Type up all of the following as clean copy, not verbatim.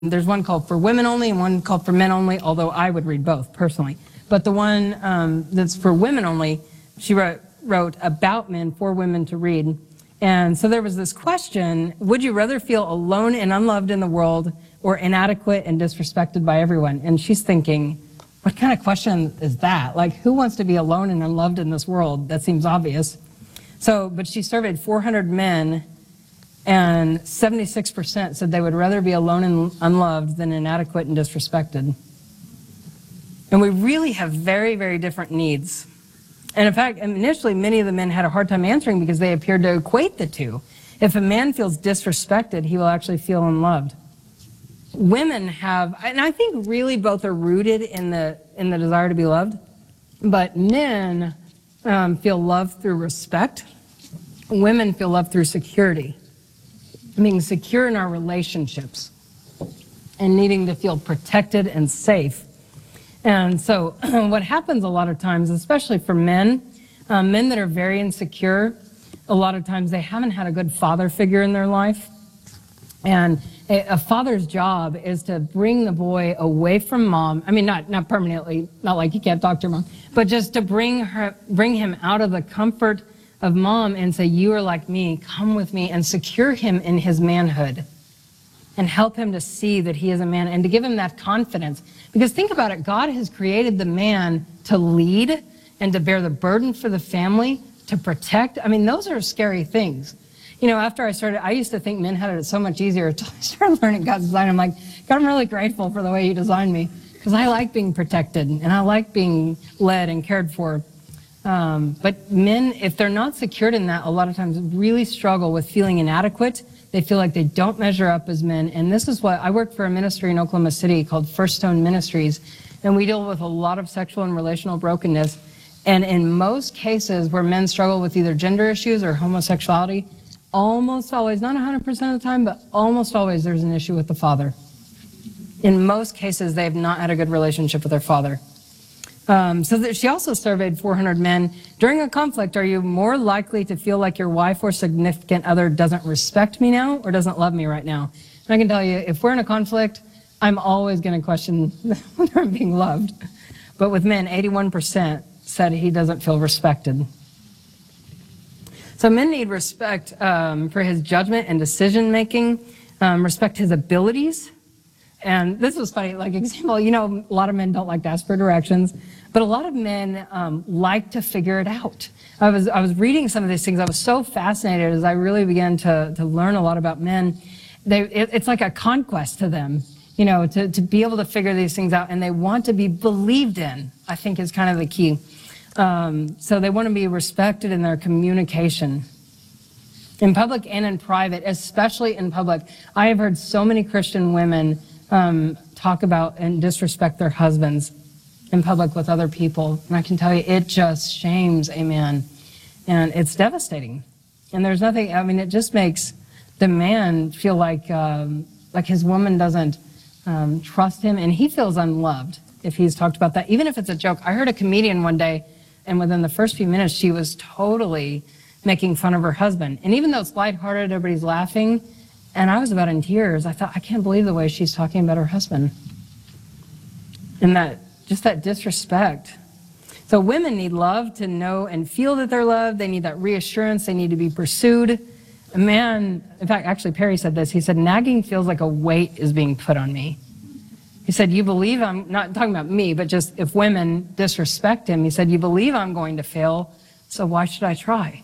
There's one called For Women Only and one called For Men Only, although I would read both personally. But the one that's for women only, she wrote about men for women to read. And so there was this question: would you rather feel alone and unloved in the world, or inadequate and disrespected by everyone? And she's thinking, what kind of question is that? Like, who wants to be alone and unloved in this world? That seems obvious. So, but she surveyed 400 men, and 76% said they would rather be alone and unloved than inadequate and disrespected. And we really have very, very different needs. And in fact, initially, many of the men had a hard time answering because they appeared to equate the two. If a man feels disrespected, he will actually feel unloved. Women have, and I think really both are rooted in the desire to be loved, but men feel love through respect. Women feel love through security. Being secure in our relationships and needing to feel protected and safe. And so what happens a lot of times, especially for men that are very insecure, a lot of times they haven't had a good father figure in their life. And a father's job is to bring the boy away from mom. I mean, not permanently, not like he can't talk to your mom, but just to bring him out of the comfort of mom and say, you are like me, come with me, and secure him in his manhood and help him to see that he is a man and to give him that confidence. Because think about it, God has created the man to lead and to bear the burden for the family, to protect. I mean, those are scary things. You know, after I used to think men had it so much easier until I started learning God's design. I'm like, God, I'm really grateful for the way you designed me, because I like being protected and I like being led and cared for. But men, if they're not secured in that, a lot of times really struggle with feeling inadequate. They feel like they don't measure up as men. And this is what, I work for a ministry in Oklahoma City called First Stone Ministries, and we deal with a lot of sexual and relational brokenness. And in most cases where men struggle with either gender issues or homosexuality, almost always, not 100% of the time, but almost always there's an issue with the father. In most cases, they have not had a good relationship with their father. She also surveyed 400 men. During a conflict, are you more likely to feel like your wife or significant other doesn't respect me now or doesn't love me right now? And I can tell you, if we're in a conflict, I'm always going to question whether I'm being loved. But with men, 81% said he doesn't feel respected. So men need respect for his judgment and decision-making, respect his abilities. And this was funny, like example, you know, a lot of men don't like to ask for directions, but a lot of men like to figure it out. I was reading some of these things. I was so fascinated as I really began to learn a lot about men. It's like a conquest to them, you know, to be able to figure these things out, and they want to be believed in, I think is kind of the key. So they want to be respected in their communication. In public and in private, especially in public. I have heard so many Christian women talk about and disrespect their husbands in public with other people. And I can tell you, it just shames a man. And it's devastating. And there's nothing, I mean, it just makes the man feel like his woman doesn't trust him, and he feels unloved if he's talked about that, even if it's a joke. I heard a comedian one day, and within the first few minutes, she was totally making fun of her husband. And even though it's lighthearted, everybody's laughing, and I was about in tears. I thought, I can't believe the way she's talking about her husband. And just that disrespect. So women need love to know and feel that they're loved. They need that reassurance. They need to be pursued. A man, in fact, actually Perry said this. He said, nagging feels like a weight is being put on me. He said, you believe, I'm not talking about me, but just if women disrespect him, he said, you believe I'm going to fail, so why should I try?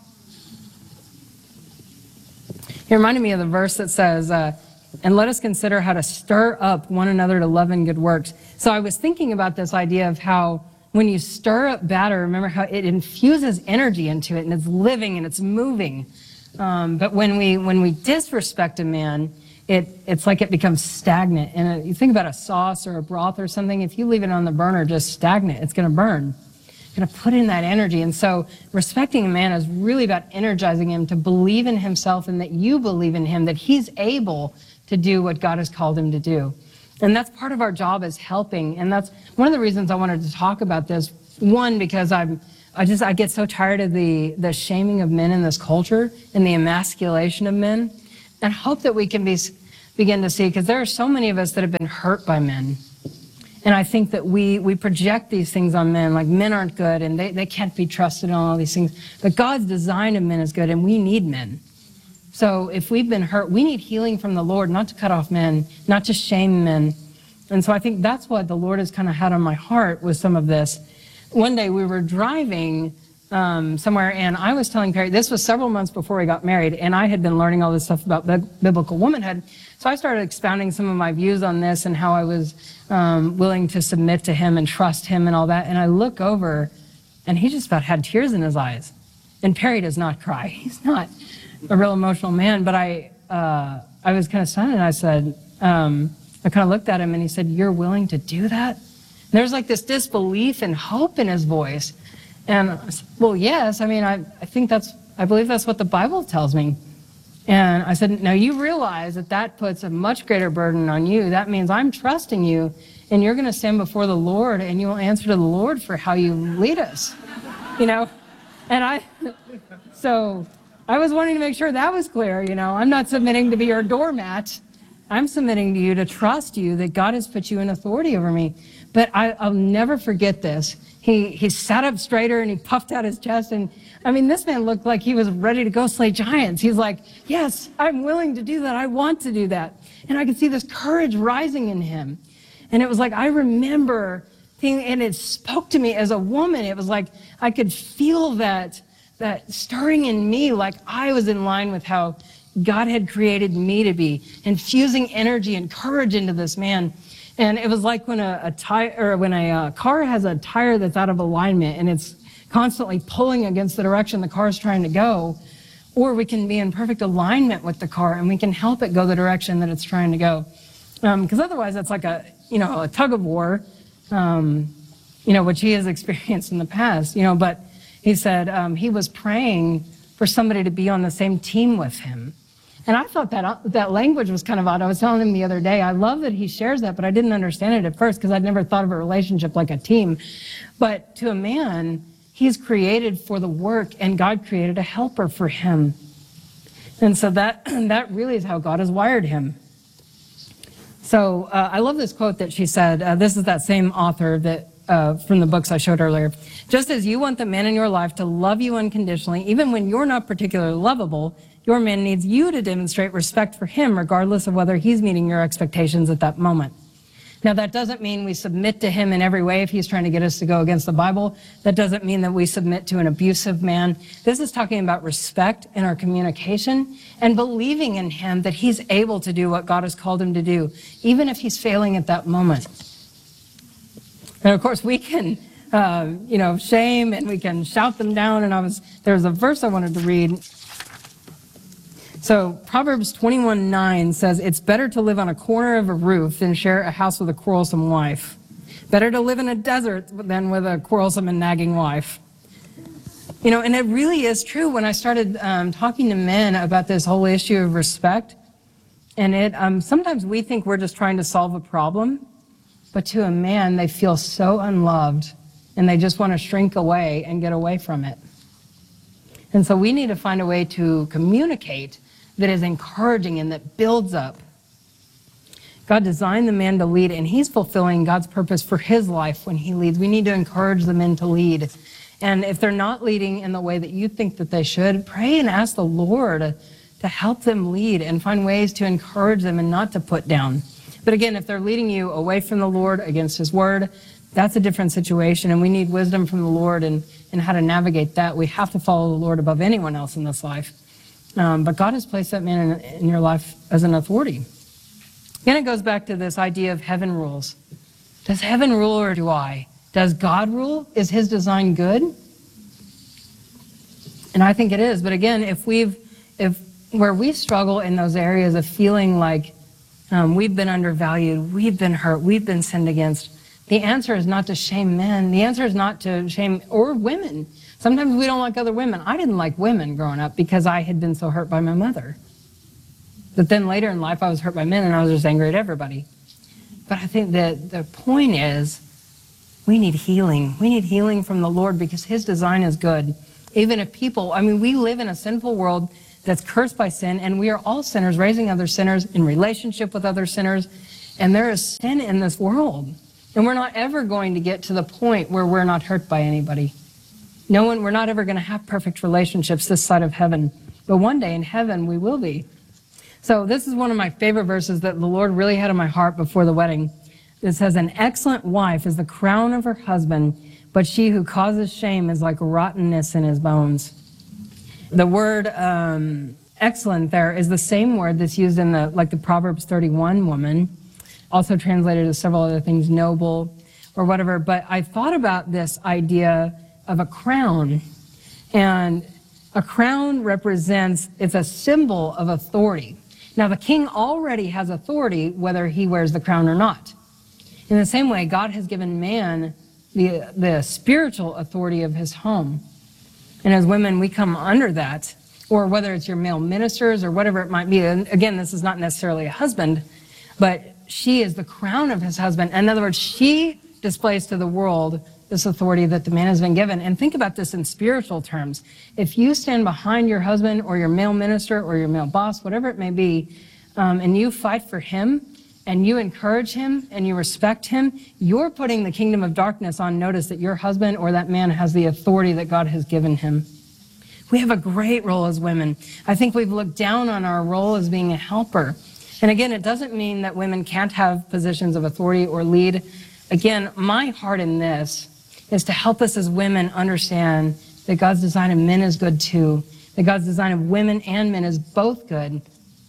He reminded me of the verse that says, and let us consider how to stir up one another to love and good works. So I was thinking about this idea of how when you stir up batter, remember how it infuses energy into it, and it's living and it's moving. But when we disrespect a man, it's like it becomes stagnant. And you think about a sauce or a broth or something, if you leave it on the burner just stagnant, it's going to burn. It's going to put in that energy. And so respecting a man is really about energizing him to believe in himself, and that you believe in him, that he's able to do what God has called him to do. And that's part of our job, is helping. And that's one of the reasons I wanted to talk about this. One, because I get so tired of the shaming of men in this culture and the emasculation of men. And I hope that we can begin to see, because there are so many of us that have been hurt by men. And I think that we project these things on men, like men aren't good and they can't be trusted on all these things. But God's design of men is good, and we need men. So if we've been hurt, we need healing from the Lord, not to cut off men, not to shame men. And so I think that's what the Lord has kind of had on my heart with some of this. One day we were driving somewhere, and I was telling Perry, this was several months before we got married, and I had been learning all this stuff about biblical womanhood. So I started expounding some of my views on this and how I was willing to submit to him and trust him and all that. And I look over, and he just about had tears in his eyes. And Perry does not cry. He's not a real emotional man. But I was kind of stunned, and I said, I kind of looked at him, and he said, "You're willing to do that?" And there's like this disbelief and hope in his voice. And I said, "Well, yes. I mean, I believe that's what the Bible tells me." And I said, "Now you realize that puts a much greater burden on you. That means I'm trusting you, and you're going to stand before the Lord, and you will answer to the Lord for how you lead us." You know? And so I was wanting to make sure that was clear. You know, I'm not submitting to be your doormat. I'm submitting to you to trust you that God has put you in authority over me. But I'll never forget this. He sat up straighter and he puffed out his chest. And I mean, this man looked like he was ready to go slay giants. He's like, "Yes, I'm willing to do that. I want to do that." And I could see this courage rising in him. And it was like, I remember thinking, and it spoke to me as a woman. It was like, I could feel that stirring in me, like I was in line with how God had created me to be, infusing energy and courage into this man. And it was like when a car has a tire that's out of alignment and it's constantly pulling against the direction the car is trying to go, or we can be in perfect alignment with the car and we can help it go the direction that it's trying to go. Because otherwise it's like a tug of war, which he has experienced in the past, but he said he was praying for somebody to be on the same team with him. And I thought that language was kind of odd. I was telling him the other day, I love that he shares that, but I didn't understand it at first because I'd never thought of a relationship like a team. But to a man, he's created for the work, and God created a helper for him. And so that really is how God has wired him. So I love this quote that she said. This is that same author that from the books I showed earlier. "Just as you want the man in your life to love you unconditionally, even when you're not particularly lovable, your man needs you to demonstrate respect for him, regardless of whether he's meeting your expectations at that moment." Now, that doesn't mean we submit to him in every way if he's trying to get us to go against the Bible. That doesn't mean that we submit to an abusive man. This is talking about respect in our communication and believing in him that he's able to do what God has called him to do, even if he's failing at that moment. And of course, we can, shame and we can shout them down. And there's a verse I wanted to read. So Proverbs 21:9 says, "It's better to live on a corner of a roof than share a house with a quarrelsome wife. Better to live in a desert than with a quarrelsome and nagging wife." And it really is true. When I started talking to men about this whole issue of respect, and sometimes we think we're just trying to solve a problem, but to a man, they feel so unloved, and they just want to shrink away and get away from it. And so we need to find a way to communicate that is encouraging and that builds up. God designed the man to lead, and he's fulfilling God's purpose for his life when he leads. We need to encourage the men to lead. And if they're not leading in the way that you think that they should, pray and ask the Lord to help them lead and find ways to encourage them and not to put down. But again, if they're leading you away from the Lord against his word, that's a different situation, and we need wisdom from the Lord and how to navigate that. We have to follow the Lord above anyone else in this life. But God has placed that man in your life as an authority. Again, it goes back to this idea of heaven rules. Does heaven rule or do I? Does God rule? Is his design good? And I think it is. But again, if where we struggle in those areas of feeling like we've been undervalued, we've been hurt, we've been sinned against, the answer is not to shame men. The answer is not to shame or women. Sometimes we don't like other women. I didn't like women growing up because I had been so hurt by my mother. But then later in life, I was hurt by men and I was just angry at everybody. But I think that the point is we need healing. We need healing from the Lord because his design is good. Even if we live in a sinful world that's cursed by sin, and we are all sinners, raising other sinners in relationship with other sinners, and there is sin in this world. And we're not ever going to get to the point where we're not hurt by anybody. We're not ever going to have perfect relationships this side of heaven, but one day in heaven we will be. So this is one of my favorite verses that the Lord really had in my heart before the wedding. It says, an excellent wife is the crown of her husband, but she who causes shame is like rottenness in his bones. The word excellent there is the same word that's used in the Proverbs 31 woman, also translated as several other things, noble or whatever. But I thought about this idea of a crown, and a crown represents, it's a symbol of authority. Now, the king already has authority whether he wears the crown or not. In the same way, God has given man the spiritual authority of his home. And as women, we come under that, or whether it's your male ministers or whatever it might be. And again, this is not necessarily a husband, but she is the crown of his husband. In other words, she displays to the world this authority that the man has been given. And think about this in spiritual terms. If you stand behind your husband or your male minister or your male boss, whatever it may be, and you fight for him and you encourage him and you respect him, you're putting the kingdom of darkness on notice that your husband or that man has the authority that God has given him. We have a great role as women. I think we've looked down on our role as being a helper. And again, it doesn't mean that women can't have positions of authority or lead. Again, my heart in this is to help us as women understand that God's design of men is good too, that God's design of women and men is both good,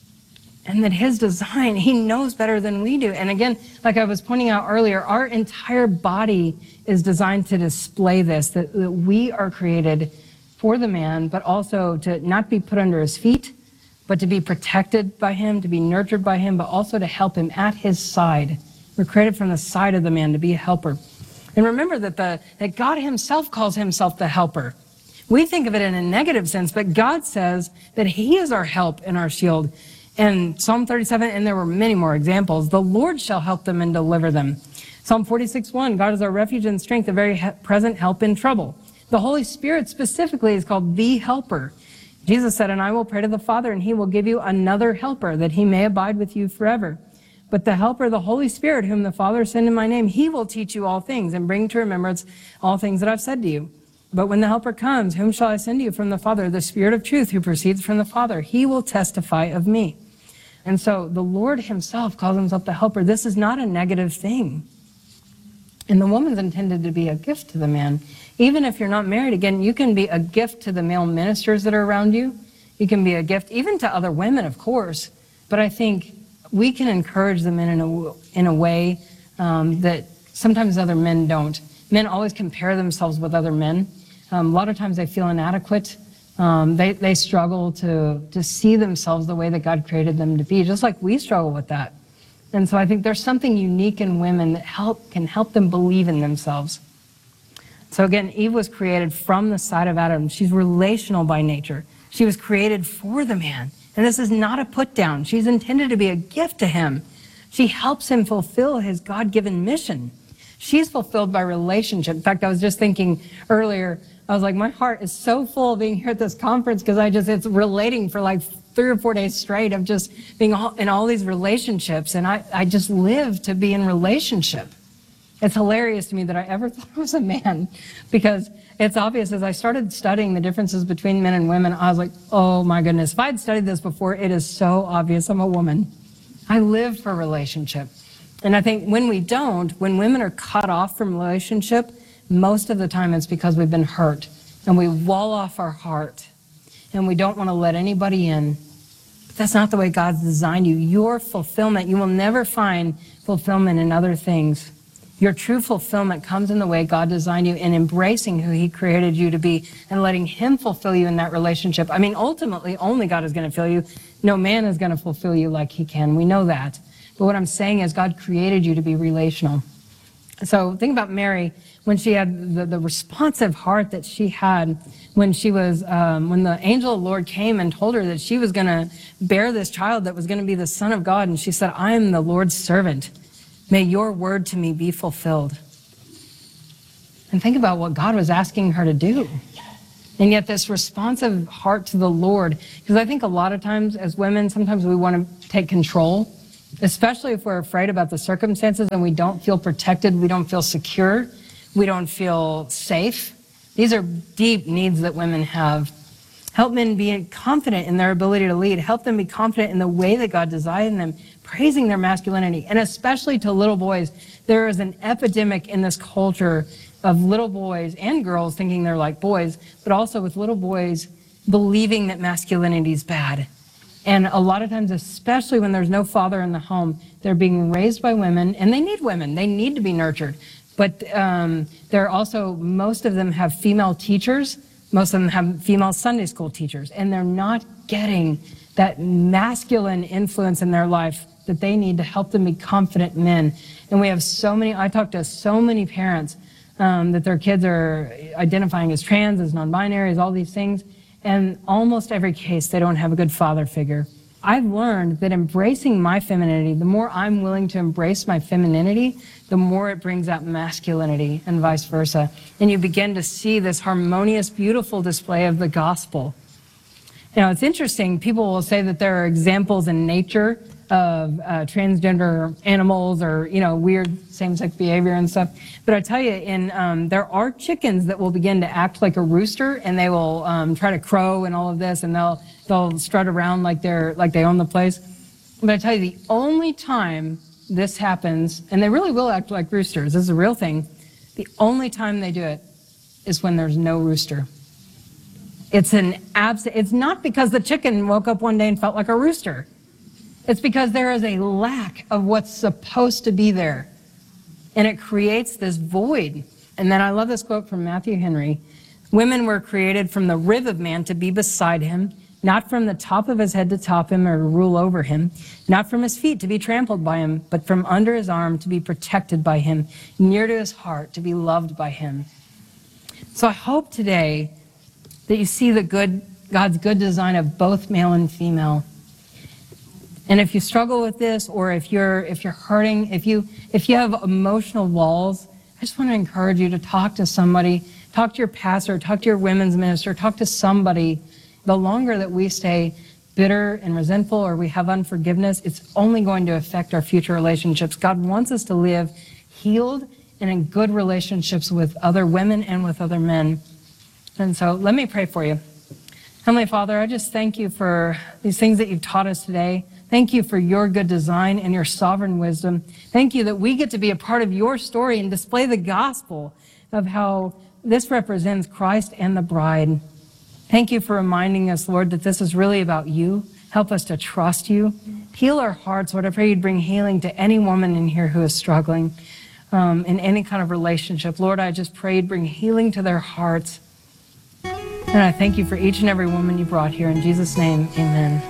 and that his design, he knows better than we do. And again, like I was pointing out earlier, our entire body is designed to display this, that we are created for the man, but also to not be put under his feet, but to be protected by him, to be nurtured by him, but also to help him at his side. We're created from the side of the man to be a helper. And remember that God himself calls himself the helper. We think of it in a negative sense, but God says that he is our help and our shield. And Psalm 37, and there were many more examples, the Lord shall help them and deliver them. Psalm 46:1, God is our refuge and strength, a very present help in trouble. The Holy Spirit specifically is called the helper. Jesus said, and I will pray to the Father, and he will give you another helper, that he may abide with you forever. But the helper, the Holy Spirit, whom the Father sent in my name, he will teach you all things and bring to remembrance all things that I've said to you. But when the helper comes, whom shall I send to you from the Father? The Spirit of truth who proceeds from the Father. He will testify of me. And so the Lord himself calls himself the helper. This is not a negative thing. And the woman's intended to be a gift to the man. Even if you're not married, again, you can be a gift to the male ministers that are around you. You can be a gift even to other women, of course. But I think we can encourage the men in a way that sometimes other men don't. Men always compare themselves with other men. A lot of times they feel inadequate. They struggle to see themselves the way that God created them to be, just like we struggle with that. And so I think there's something unique in women that can help them believe in themselves. So again, Eve was created from the side of Adam. She's relational by nature. She was created for the man. And this is not a put down. She's intended to be a gift to him. She helps him fulfill his God-given mission. She's fulfilled by relationship. In fact, I was just thinking earlier, I was like, my heart is so full of being here at this conference because it's relating for like 3 or 4 days straight of just being in all these relationships. And I just live to be in relationship. It's hilarious to me that I ever thought I was a man, because it's obvious as I started studying the differences between men and women, I was like, oh my goodness, if I'd studied this before, it is so obvious I'm a woman. I live for relationship. And I think when women are cut off from relationship, most of the time it's because we've been hurt and we wall off our heart and we don't want to let anybody in. But that's not the way God's designed you. Your fulfillment, you will never find fulfillment in other things. Your true fulfillment comes in the way God designed you, in embracing who he created you to be and letting him fulfill you in that relationship. I mean, ultimately, only God is going to fill you. No man is going to fulfill you like he can. We know that. But what I'm saying is God created you to be relational. So think about Mary, when she had the responsive heart that she had when she was, when the angel of the Lord came and told her that she was going to bear this child that was going to be the Son of God. And she said, I am the Lord's servant. May your word to me be fulfilled. And think about what God was asking her to do. And yet this responsive heart to the Lord, because I think a lot of times as women, sometimes we want to take control, especially if we're afraid about the circumstances and we don't feel protected, we don't feel secure, we don't feel safe. These are deep needs that women have. Help men be confident in their ability to lead. Help them be confident in the way that God designed them, praising their masculinity. And especially to little boys, there is an epidemic in this culture of little boys and girls thinking they're like boys, but also with little boys believing that masculinity is bad. And a lot of times, especially when there's no father in the home, they're being raised by women, and they need women. They need to be nurtured. But they're also, most of them have female teachers. Most of them have female Sunday school teachers, and they're not getting that masculine influence in their life that they need to help them be confident men. And we have so many, I talk to so many parents that their kids are identifying as trans, as non-binary, as all these things. And almost every case, they don't have a good father figure. I've learned that embracing my femininity, the more I'm willing to embrace my femininity, the more it brings out masculinity and vice versa. And you begin to see this harmonious, beautiful display of the gospel. You know, it's interesting. People will say that there are examples in nature of transgender animals or, you know, weird same-sex behavior and stuff. But I tell you, there are chickens that will begin to act like a rooster, and they will try to crow and all of this, and they'll strut around like they own the place. But I tell you, the only time this happens, and they really will act like roosters, this is a real thing, the only time they do it is when there's no rooster. It's not because the chicken woke up one day and felt like a rooster. It's because there is a lack of what's supposed to be there. And it creates this void. And then I love this quote from Matthew Henry. Women were created from the rib of man to be beside him, not from the top of his head to top him or to rule over him, not from his feet to be trampled by him, but from under his arm to be protected by him, near to his heart to be loved by him. So I hope today that you see God's good design of both male and female. And if you struggle with this, or if you're hurting, if you have emotional walls, I just want to encourage you to talk to somebody, talk to your pastor, talk to your women's minister, talk to somebody. The longer that we stay bitter and resentful, or we have unforgiveness, it's only going to affect our future relationships. God wants us to live healed and in good relationships with other women and with other men. And so let me pray for you. Heavenly Father, I just thank you for these things that you've taught us today. Thank you for your good design and your sovereign wisdom. Thank you that we get to be a part of your story and display the gospel of how this represents Christ and the bride. Thank you for reminding us, Lord, that this is really about you. Help us to trust you. Heal our hearts. Lord, I pray you'd bring healing to any woman in here who is struggling in any kind of relationship. Lord, I just pray you'd bring healing to their hearts. And I thank you for each and every woman you brought here. In Jesus' name, amen.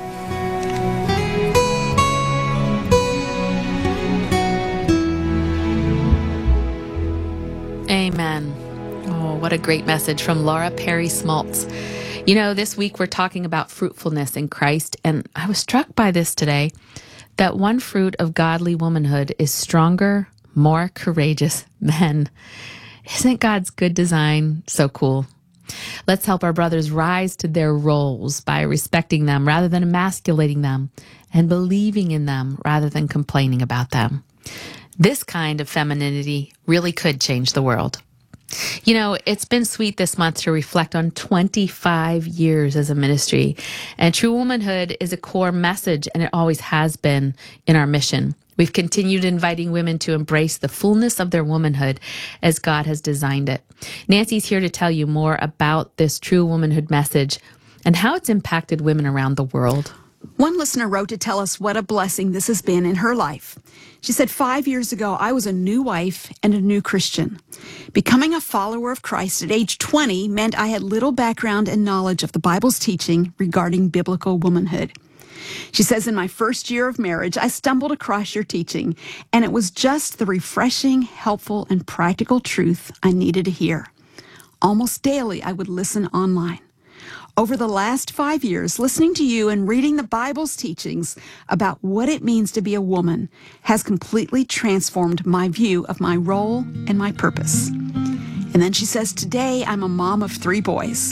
Amen. Oh, what a great message from Laura Perry Smaltz. You know, this week we're talking about fruitfulness in Christ, and I was struck by this today, that one fruit of godly womanhood is stronger, more courageous men. Isn't God's good design so cool? Let's help our brothers rise to their roles by respecting them rather than emasculating them, and believing in them rather than complaining about them. This kind of femininity really could change the world. You know, it's been sweet this month to reflect on 25 years as a ministry. And true womanhood is a core message, and it always has been in our mission. We've continued inviting women to embrace the fullness of their womanhood as God has designed it. Nancy's here to tell you more about this true womanhood message and how it's impacted women around the world. One listener wrote to tell us what a blessing this has been in her life. She said, 5 years ago, I was a new wife and a new Christian. Becoming a follower of Christ at age 20 meant I had little background and knowledge of the Bible's teaching regarding biblical womanhood. She says, in my first year of marriage, I stumbled across your teaching, and it was just the refreshing, helpful, and practical truth I needed to hear. Almost daily, I would listen online. Over the last 5 years, listening to you and reading the Bible's teachings about what it means to be a woman has completely transformed my view of my role and my purpose. And then she says, today I'm a mom of 3 boys,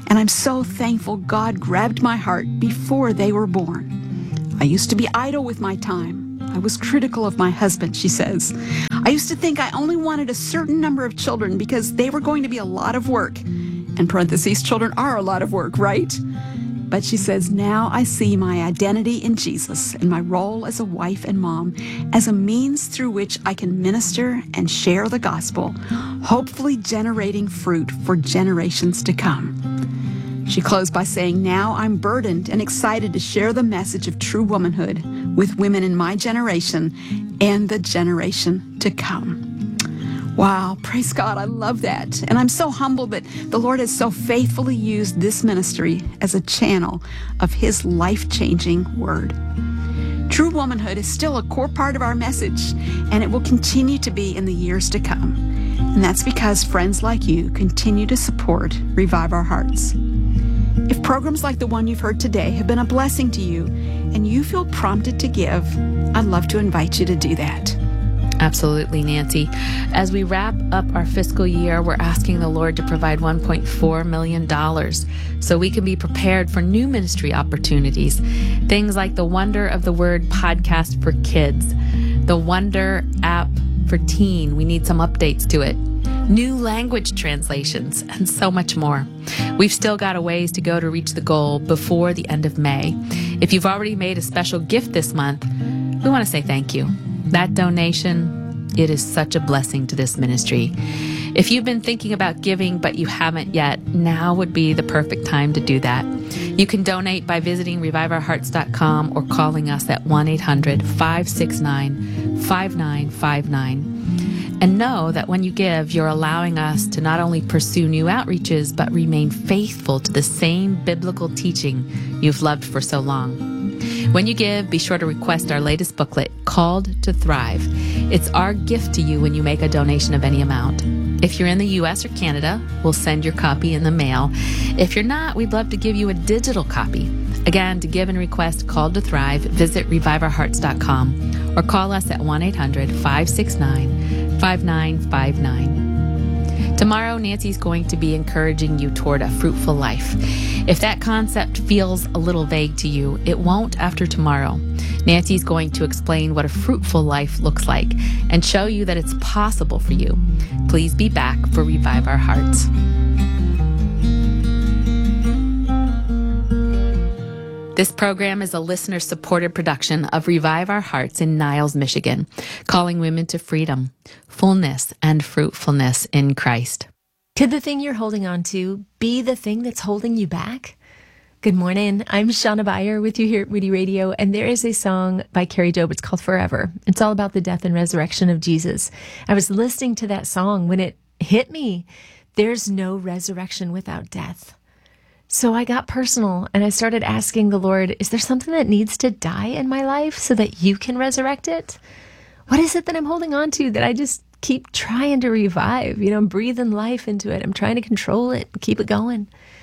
And I'm so thankful God grabbed my heart before they were born. I used to be idle with my time. I was critical of my husband, she says. I used to think I only wanted a certain number of children because they were going to be a lot of work. In parentheses, children are a lot of work, right? But she says, now I see my identity in Jesus and my role as a wife and mom as a means through which I can minister and share the gospel, hopefully generating fruit for generations to come. She closed by saying, now I'm burdened and excited to share the message of true womanhood with women in my generation and the generation to come. Wow, praise God, I love that. And I'm so humbled that the Lord has so faithfully used this ministry as a channel of His life-changing word. True womanhood is still a core part of our message, and it will continue to be in the years to come. And that's because friends like you continue to support Revive Our Hearts. If programs like the one you've heard today have been a blessing to you, and you feel prompted to give, I'd love to invite you to do that. Absolutely, Nancy. As we wrap up our fiscal year, we're asking the Lord to provide $1.4 million so we can be prepared for new ministry opportunities. Things like the Wonder of the Word podcast for kids, the Wonder app for teen. We need some updates to it. New language translations, and so much more. We've still got a ways to go to reach the goal before the end of May. If you've already made a special gift this month, we want to say thank you. That donation, it is such a blessing to this ministry. If you've been thinking about giving but you haven't yet, now would be the perfect time to do that. You can donate by visiting reviveourhearts.com or calling us at 1-800-569-5959. And know that when you give, you're allowing us to not only pursue new outreaches, but remain faithful to the same biblical teaching you've loved for so long. When you give, be sure to request our latest booklet, Called to Thrive. It's our gift to you when you make a donation of any amount. If you're in the U.S. or Canada, we'll send your copy in the mail. If you're not, we'd love to give you a digital copy. Again, to give and request Called to Thrive, visit reviveourhearts.com or call us at 1-800-569-5959. Tomorrow, Nancy's going to be encouraging you toward a fruitful life. If that concept feels a little vague to you, it won't after tomorrow. Nancy's going to explain what a fruitful life looks like and show you that it's possible for you. Please be back for Revive Our Hearts. This program is a listener-supported production of Revive Our Hearts in Niles, Michigan, calling women to freedom, fullness, and fruitfulness in Christ. Could the thing you're holding on to be the thing that's holding you back? Good morning. I'm Shauna Beyer with you here at Moody Radio, and there is a song by Carrie Job. It's called Forever. It's all about the death and resurrection of Jesus. I was listening to that song when it hit me. There's no resurrection without death. So I got personal and I started asking the Lord, is there something that needs to die in my life so that you can resurrect it? What is it that I'm holding on to that I just keep trying to revive? You know, I'm breathing life into it. I'm trying to control it, keep it going.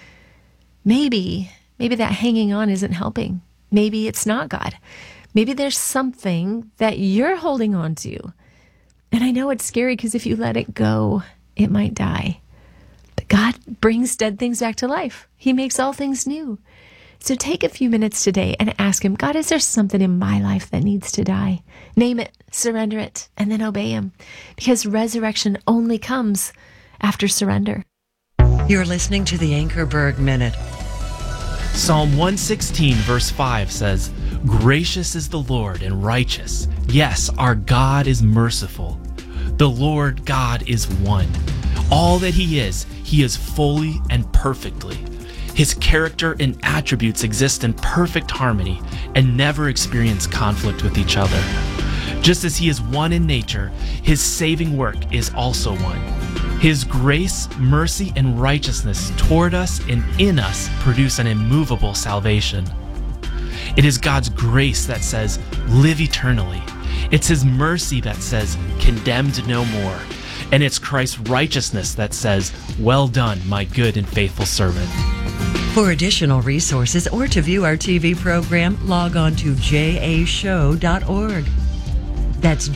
Maybe that hanging on isn't helping. Maybe it's not God. Maybe there's something that you're holding on to. And I know it's scary because if you let it go, it might die. But God brings dead things back to life. He makes all things new. So take a few minutes today and ask Him, God, is there something in my life that needs to die? Name it, surrender it, and then obey Him. Because resurrection only comes after surrender. You're listening to the Anchorberg Minute. Psalm 116 verse 5 says, "Gracious is the Lord and righteous. Yes, our God is merciful. The Lord God is one. All that He is fully and perfectly. His character and attributes exist in perfect harmony and never experience conflict with each other. Just as He is one in nature, His saving work is also one. His grace, mercy, and righteousness toward us and in us produce an immovable salvation. It is God's grace that says, live eternally. It's His mercy that says, condemned no more. And it's Christ's righteousness that says, well done, my good and faithful servant." For additional resources or to view our TV program, log on to jashow.org. That's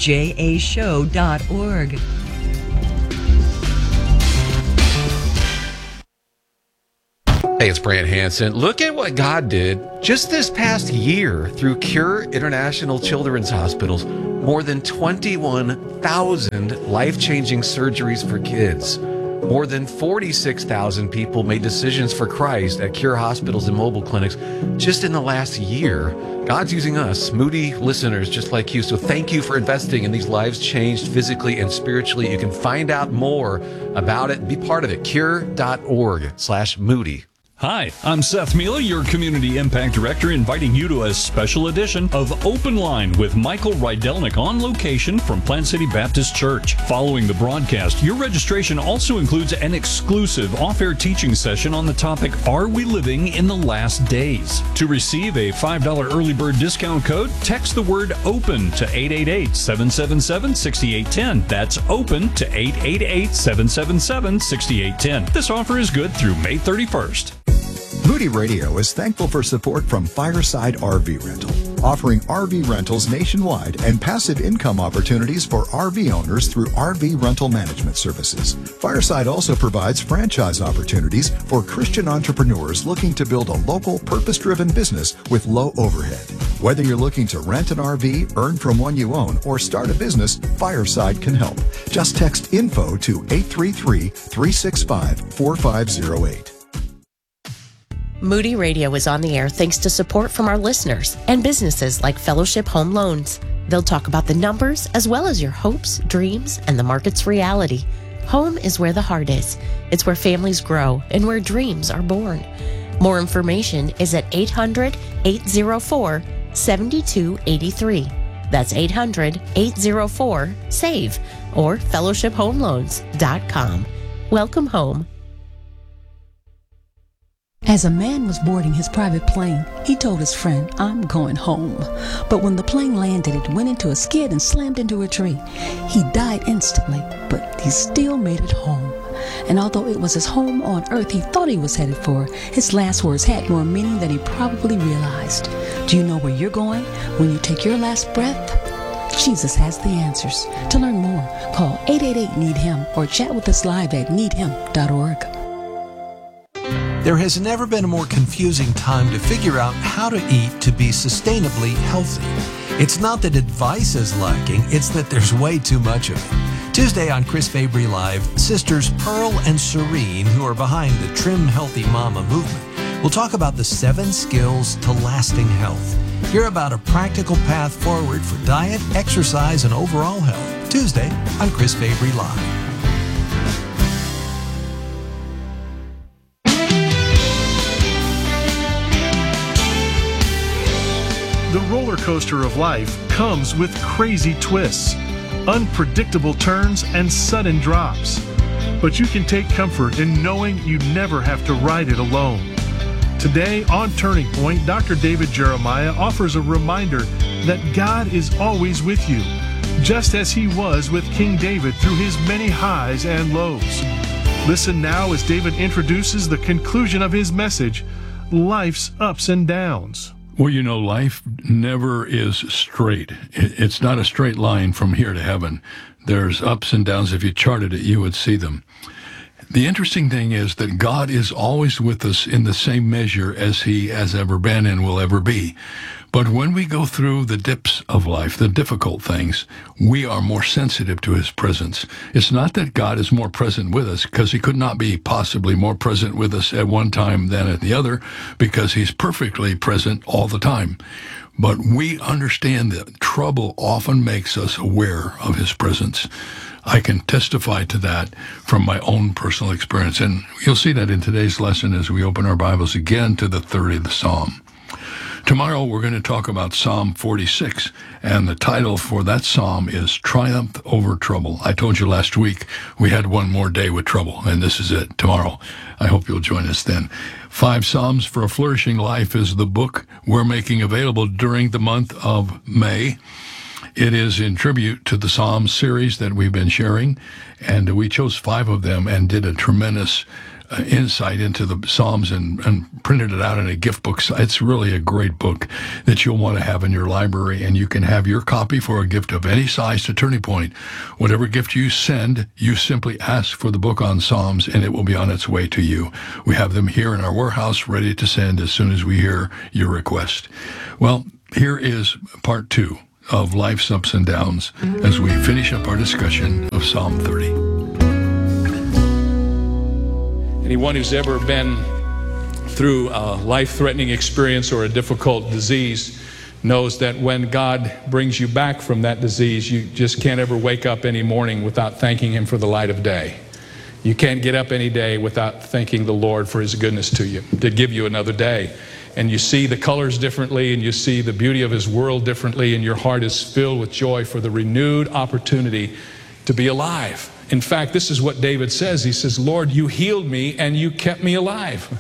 jashow.org. Hey, it's Brant Hansen. Look at what God did just this past year through Cure International Children's Hospitals. More than 21,000 life-changing surgeries for kids. More than 46,000 people made decisions for Christ at Cure hospitals and mobile clinics just in the last year. God's using us, Moody listeners just like you. So thank you for investing in these lives changed physically and spiritually. You can find out more about it and be part of it. Cure.org/Moody. Hi, I'm Seth Mila, your Community Impact Director, inviting you to a special edition of Open Line with Michael Rydelnik on location from Plant City Baptist Church. Following the broadcast, your registration also includes an exclusive off-air teaching session on the topic, Are We Living in the Last Days? To receive a $5 early bird discount code, text the word OPEN to 888-777-6810. That's OPEN to 888-777-6810. This offer is good through May 31st. Moody Radio is thankful for support from Fireside RV Rental, offering RV rentals nationwide and passive income opportunities for RV owners through RV rental management services. Fireside also provides franchise opportunities for Christian entrepreneurs looking to build a local, purpose-driven business with low overhead. Whether you're looking to rent an RV, earn from one you own, or start a business, Fireside can help. Just text info to 833-365-4508. Moody Radio is on the air thanks to support from our listeners and businesses like Fellowship Home Loans. They'll talk about the numbers as well as your hopes, dreams, and the market's reality. Home is where the heart is. It's where families grow and where dreams are born. More information is at 800-804-7283. That's 800-804-SAVE or fellowshiphomeloans.com. Welcome home. As a man was boarding his private plane, he told his friend, "I'm going home." But when the plane landed, it went into a skid and slammed into a tree. He died instantly, but he still made it home. And although it was his home on earth he thought he was headed for, his last words had more meaning than he probably realized. Do you know where you're going when you take your last breath? Jesus has the answers. To learn more, call 888-NEED-HIM or chat with us live at needhim.org. There has never been a more confusing time to figure out how to eat to be sustainably healthy. It's not that advice is lacking, it's that there's way too much of it. Tuesday on Chris Fabry Live, sisters Pearl and Serene, who are behind the Trim Healthy Mama movement, will talk about the 7 skills to lasting health. Hear about a practical path forward for diet, exercise, and overall health. Tuesday on Chris Fabry Live. The roller coaster of life comes with crazy twists, unpredictable turns, and sudden drops. But you can take comfort in knowing you never have to ride it alone. Today on Turning Point, Dr. David Jeremiah offers a reminder that God is always with you, just as he was with King David through his many highs and lows. Listen now as David introduces the conclusion of his message, Life's Ups and Downs. Well, you know, life never is straight. It's not a straight line from here to heaven. There's ups and downs. If you charted it, you would see them. The interesting thing is that God is always with us in the same measure as he has ever been and will ever be. But when we go through the dips of life, the difficult things, we are more sensitive to his presence. It's not that God is more present with us, because he could not be possibly more present with us at one time than at the other, because he's perfectly present all the time. But we understand that trouble often makes us aware of his presence. I can testify to that from my own personal experience. And you'll see that in today's lesson as we open our Bibles again to the 30th Psalm. Tomorrow we're going to talk about Psalm 46, and the title for that psalm is Triumph Over Trouble. I told you last week we had one more day with trouble, and this is it tomorrow. I hope you'll join us then. 5 Psalms for a Flourishing Life is the book we're making available during the month of May. It is in tribute to the Psalms series that we've been sharing, and we chose 5 of them and did a tremendous insight into the Psalms and printed it out in a gift book. So it's really a great book that you'll want to have in your library, and you can have your copy for a gift of any size to Turning Point. Whatever gift you send, you simply ask for the book on Psalms, and it will be on its way to you. We have them here in our warehouse ready to send as soon as we hear your request. Well, here is part 2 of life's ups and downs as we finish up our discussion of Psalm 30. Anyone who's ever been through a life-threatening experience or a difficult disease knows that when God brings you back from that disease, you just can't ever wake up any morning without thanking Him for the light of day. You can't get up any day without thanking the Lord for His goodness to you, to give you another day. And you see the colors differently, and you see the beauty of His world differently, and your heart is filled with joy for the renewed opportunity to be alive. In fact, this is what David says. He says, Lord, you healed me and you kept me alive.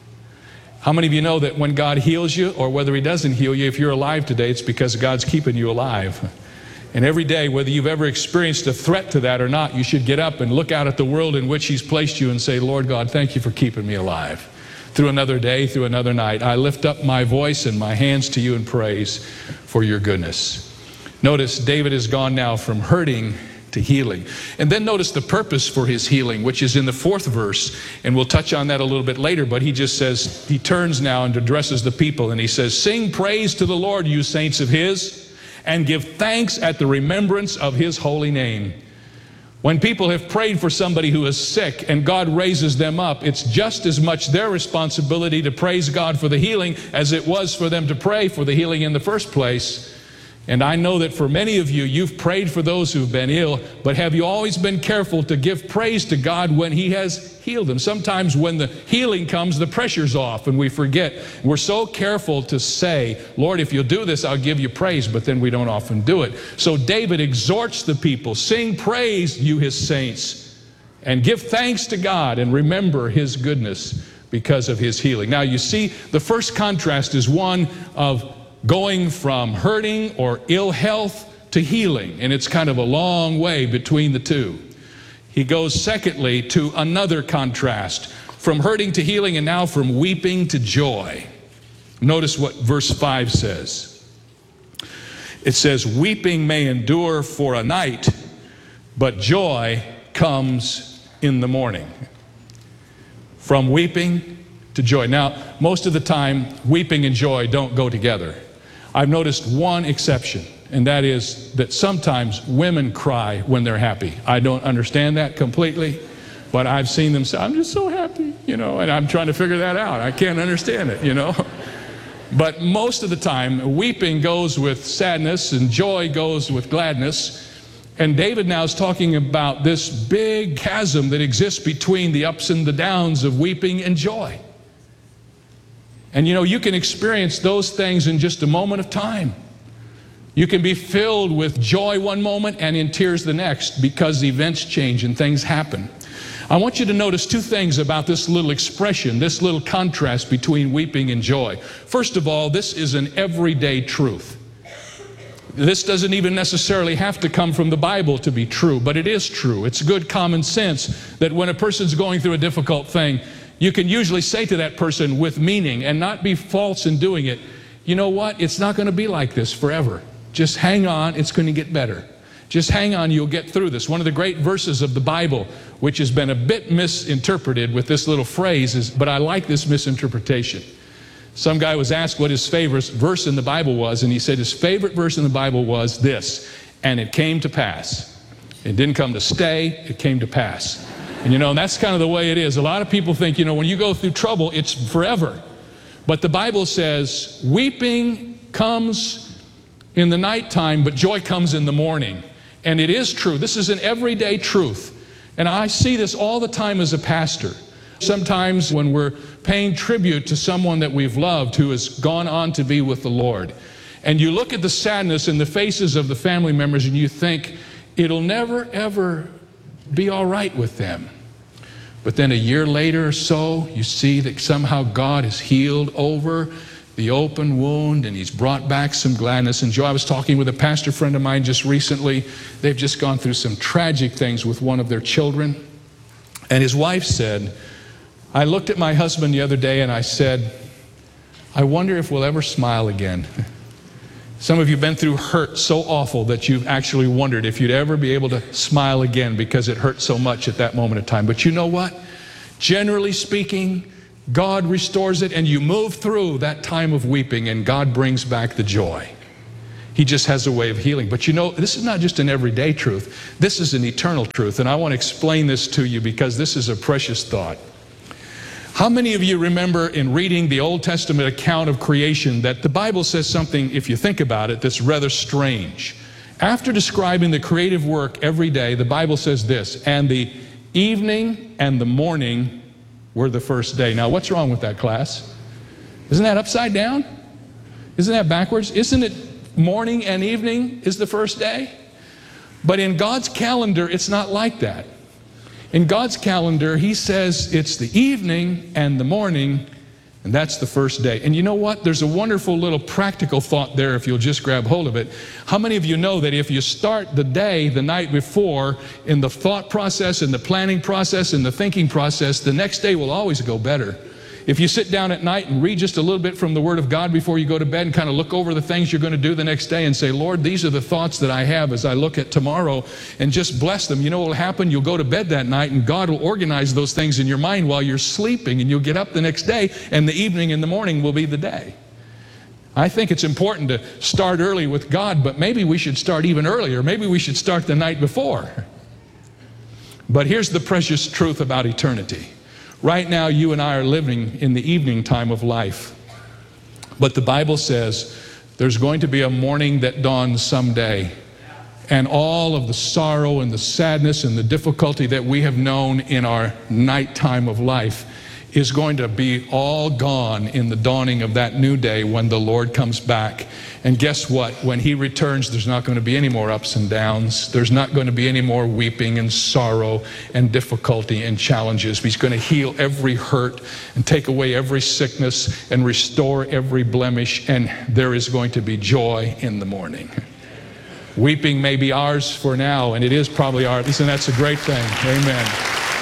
How many of you know that when God heals you, or whether He doesn't heal you, if you're alive today, it's because God's keeping you alive? And every day, whether you've ever experienced a threat to that or not, you should get up and look out at the world in which He's placed you and say, Lord God, thank you for keeping me alive. Through another day, through another night, I lift up my voice and my hands to you in praise for your goodness. Notice David has gone now from hurting to healing. And then notice the purpose for his healing, which is in the 4th verse, and we'll touch on that a little bit later, but he just says, he turns now and addresses the people, and he says, sing praise to the Lord, you saints of His, and give thanks at the remembrance of His holy name. When people have prayed for somebody who is sick and God raises them up, it's just as much their responsibility to praise God for the healing as it was for them to pray for the healing in the first place. And I know that for many of you, you've prayed for those who've been ill, but have you always been careful to give praise to God when He has healed them? Sometimes when the healing comes, the pressure's off and we forget. We're so careful to say, Lord, if you'll do this, I'll give you praise, but then we don't often do it. So David exhorts the people, sing praise, you His saints, and give thanks to God and remember His goodness because of His healing. Now you see, the first contrast is one of going from hurting or ill health to healing, and it's kind of a long way between the two. He goes secondly to another contrast, from hurting to healing, and now from weeping to joy. Notice what verse 5 says. It says, weeping may endure for a night, but joy comes in the morning. From weeping to joy. Now, most of the time, weeping and joy don't go together. I've noticed one exception, and that is that sometimes women cry when they're happy. I don't understand that completely, but I've seen them say, I'm just so happy, and I'm trying to figure that out. I can't understand it, But most of the time, weeping goes with sadness and joy goes with gladness. And David now is talking about this big chasm that exists between the ups and the downs of weeping and joy. And you can experience those things in just a moment of time. You can be filled with joy one moment and in tears the next because events change and things happen. I want you to notice two things about this little expression, this little contrast between weeping and joy. First of all, this is an everyday truth. This doesn't even necessarily have to come from the Bible to be true, but it is true. It's good common sense that when a person's going through a difficult thing, you can usually say to that person with meaning and not be false in doing it, you know what, it's not going to be like this forever. Just hang on, it's going to get better. Just hang on, you'll get through this. One of the great verses of the Bible, which has been a bit misinterpreted with this little phrase, is, but I like this misinterpretation. Some guy was asked what his favorite verse in the Bible was, and he said his favorite verse in the Bible was this, and it came to pass. It didn't come to stay, it came to pass. And and that's kind of the way it is. A lot of people think, when you go through trouble, it's forever. But the Bible says, weeping comes in the nighttime, but joy comes in the morning. And it is true. This is an everyday truth. And I see this all the time as a pastor. Sometimes when we're paying tribute to someone that we've loved who has gone on to be with the Lord, and you look at the sadness in the faces of the family members and you think, it'll never, ever be all right with them. But then a year later or so, you see that somehow God has healed over the open wound and He's brought back some gladness and joy. I was talking with a pastor friend of mine just recently. They've just gone through some tragic things with one of their children. And his wife said, I looked at my husband the other day and I said, I wonder if we'll ever smile again. Some of you have been through hurt so awful that you've actually wondered if you'd ever be able to smile again because it hurt so much at that moment of time. But you know what? Generally speaking, God restores it, and you move through that time of weeping and God brings back the joy. He just has a way of healing. But you know, this is not just an everyday truth. This is an eternal truth. And I want to explain this to you because this is a precious thought. How many of you remember in reading the Old Testament account of creation that the Bible says something, if you think about it, that's rather strange? After describing the creative work every day, the Bible says this, and the evening and the morning were the first day. Now, what's wrong with that, class? Isn't that upside down? Isn't that backwards? Isn't it morning and evening is the first day? But in God's calendar, it's not like that. In God's calendar, He says it's the evening and the morning, and that's the first day. And you know what? There's a wonderful little practical thought there if you'll just grab hold of it. How many of you know that if you start the day the night before in the thought process, in the planning process, in the thinking process, the next day will always go better? If you sit down at night and read just a little bit from the Word of God before you go to bed and kind of look over the things you're going to do the next day and say, Lord, these are the thoughts that I have as I look at tomorrow, and just bless them. You know what will happen? You'll go to bed that night and God will organize those things in your mind while you're sleeping, and you'll get up the next day and the evening and the morning will be the day. I think it's important to start early with God, but maybe we should start even earlier. Maybe we should start the night before. But here's the precious truth about eternity. Right now, you and I are living in the evening time of life. But the Bible says there's going to be a morning that dawns someday. And all of the sorrow and the sadness and the difficulty that we have known in our nighttime of life is going to be all gone in the dawning of that new day when the Lord comes back. And guess what? When He returns, there's not going to be any more ups and downs. There's not going to be any more weeping and sorrow and difficulty and challenges. He's going to heal every hurt and take away every sickness and restore every blemish. And there is going to be joy in the morning. Weeping may be ours for now, and it is probably ours, and that's a great thing. Amen.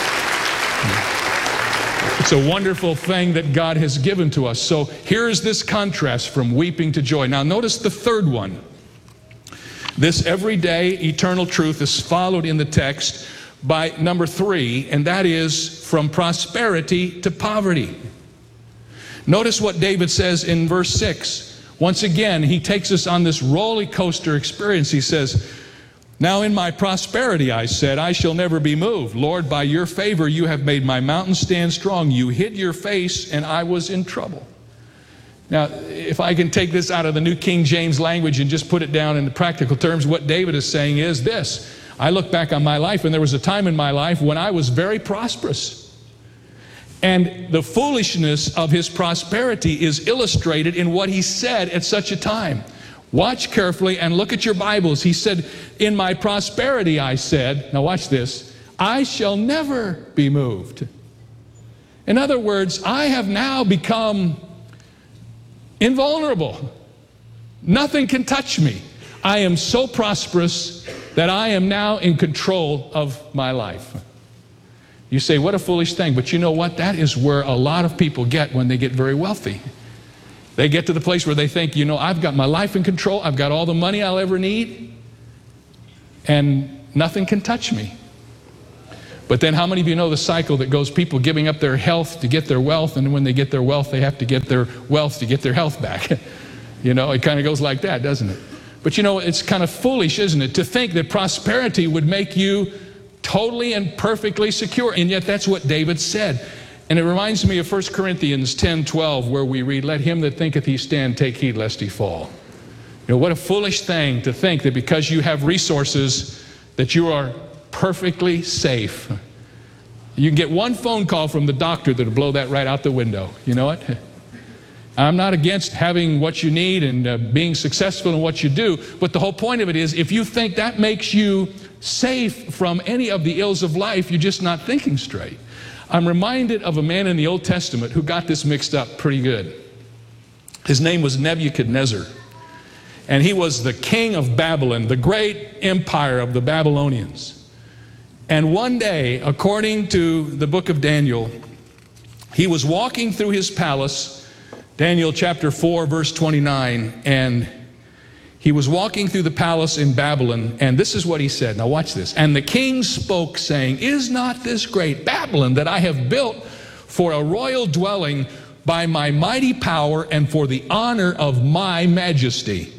It's a wonderful thing that God has given to us. So here is this contrast from weeping to joy. Now notice the third one. This everyday eternal truth is followed in the text by number 3, and that is from prosperity to poverty. Notice what David says in verse 6. Once again, he takes us on this roller coaster experience. He says, now in my prosperity, I said, I shall never be moved. Lord, by your favor, you have made my mountain stand strong. You hid your face, and I was in trouble. Now, if I can take this out of the New King James language and just put it down in the practical terms, what David is saying is this. I look back on my life, and there was a time in my life when I was very prosperous. And the foolishness of his prosperity is illustrated in what he said at such a time. Watch carefully and look at your Bibles. He said, in my prosperity, I said, now watch this, I shall never be moved. In other words, I have now become invulnerable. Nothing can touch me. I am so prosperous that I am now in control of my life. You say, what a foolish thing. But you know what? That is where a lot of people get when they get very wealthy. They get to the place where they think, you know, I've got my life in control. I've got all the money I'll ever need. And nothing can touch me. But then how many of you know the cycle that goes people giving up their health to get their wealth, and when they get their wealth, they have to get their wealth to get their health back? You know, it kind of goes like that, doesn't it? But you know, it's kind of foolish, isn't it, to think that prosperity would make you totally and perfectly secure. And yet that's what David said. And it reminds me of 1 Corinthians 10:12, where we read, let him that thinketh he stand take heed lest he fall. You know, what a foolish thing to think that because you have resources that you are perfectly safe. You can get one phone call from the doctor that'll blow that right out the window. You know what? I'm not against having what you need and being successful in what you do, but the whole point of it is if you think that makes you safe from any of the ills of life, you're just not thinking straight. I'm reminded of a man in the Old Testament who got this mixed up pretty good. His name was Nebuchadnezzar. And he was the king of Babylon, the great empire of the Babylonians. And one day, according to the book of Daniel, He was walking through his palace, Daniel chapter 4, verse 29, and he was walking through the palace in Babylon, and this is what he said. Now watch this. And the king spoke, saying, is not this great Babylon that I have built for a royal dwelling by my mighty power and for the honor of my majesty?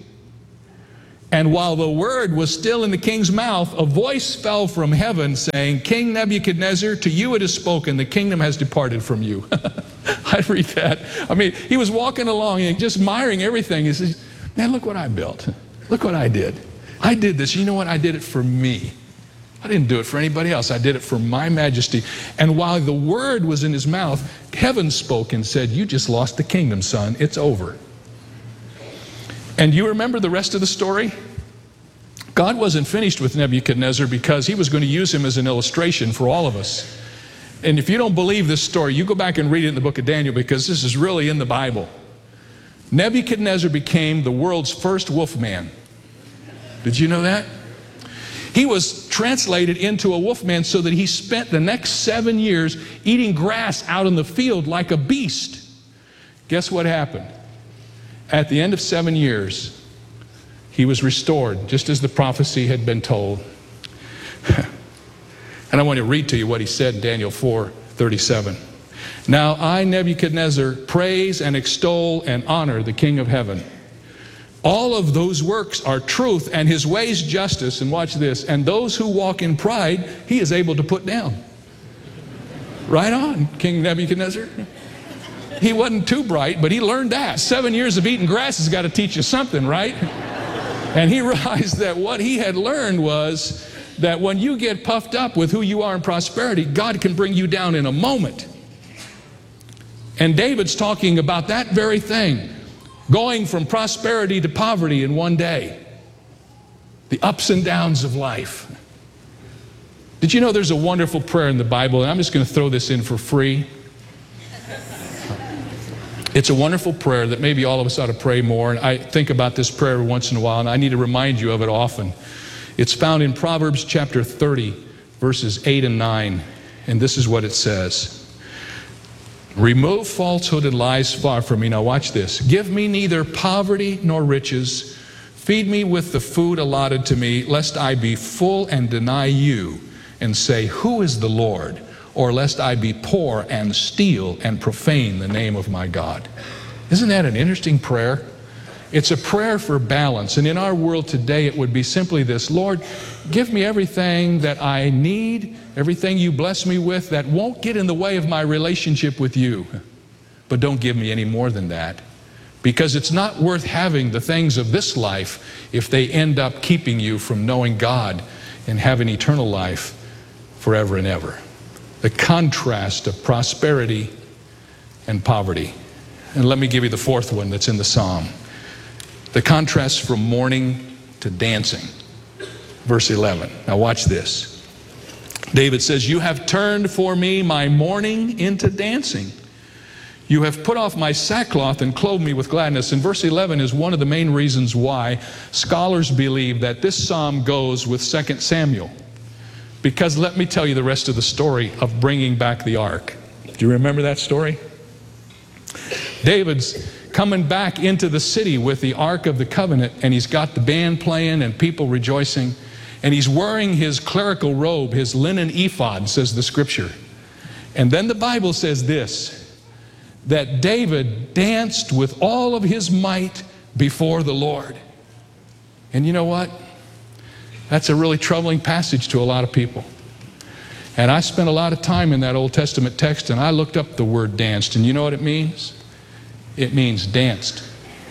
And while the word was still in the king's mouth, a voice fell from heaven saying, King Nebuchadnezzar, to you it is spoken, the kingdom has departed from you. I read that. I mean, he was walking along and just admiring everything. He says, man, look what I built. Look what I did. I did this. You know what? I did it for me. I didn't do it for anybody else. I did it for my majesty. And while the word was in his mouth, heaven spoke and said, you just lost the kingdom, son. It's over. And you remember the rest of the story? God wasn't finished with Nebuchadnezzar because he was going to use him as an illustration for all of us. And if you don't believe this story, you go back and read it in the book of Daniel, because this is really in the Bible. Nebuchadnezzar became the world's first wolf man. Did you know that? He was translated into a wolf man so that he spent the next 7 years eating grass out in the field like a beast. Guess what happened? At the end of 7 years, he was restored, just as the prophecy had been told. And I want to read to you what he said in Daniel 4:37. Now I, Nebuchadnezzar, praise and extol and honor the King of heaven. All of those works are truth, and his ways justice. And watch this. And those who walk in pride, he is able to put down. Right on, King Nebuchadnezzar. He wasn't too bright, but he learned that. 7 years of eating grass has got to teach you something, right? And he realized that what he had learned was that when you get puffed up with who you are in prosperity, God can bring you down in a moment. And David's talking about that very thing, going from prosperity to poverty in one day, the ups and downs of life. Did you know there's a wonderful prayer in the Bible? And I'm just going to throw this in for free. It's a wonderful prayer that maybe all of us ought to pray more. And I think about this prayer every once in a while, and I need to remind you of it often. It's found in Proverbs chapter 30, verses 8 and 9. And this is what it says. Remove falsehood and lies far from me. Now watch this. Give me neither poverty nor riches. Feed me with the food allotted to me, lest I be full and deny you and say, who is the Lord? Or lest I be poor and steal and profane the name of my God. Isn't that an interesting prayer? It's a prayer for balance. And in our world today, it would be simply this: Lord, give me everything that I need, everything you bless me with that won't get in the way of my relationship with you. But don't give me any more than that. Because it's not worth having the things of this life if they end up keeping you from knowing God and having eternal life forever and ever. The contrast of prosperity and poverty. And let me give you the fourth one that's in the Psalm. The contrast from mourning to dancing. Verse 11. Now watch this. David says, you have turned for me my mourning into dancing. You have put off my sackcloth and clothed me with gladness. And verse 11 is one of the main reasons why scholars believe that this psalm goes with 2 Samuel. Because let me tell you the rest of the story of bringing back the ark. Do you remember that story? David's coming back into the city with the Ark of the Covenant, and he's got the band playing and people rejoicing, and he's wearing his clerical robe, his linen ephod, says the scripture. And then the Bible says this, that David danced with all of his might before the Lord. And you know what? That's a really troubling passage to a lot of people. And I spent a lot of time in that Old Testament text, and I looked up the word danced, and you know what it means? It means danced.